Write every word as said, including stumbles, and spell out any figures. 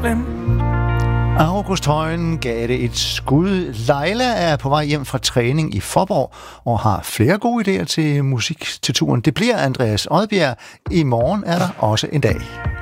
slem. August Højen gav det et skud. Leila er på vej hjem fra træning i Faaborg og har flere gode idéer til musik til turen. Det bliver Andreas Odbjerg. I morgen er der også en dag.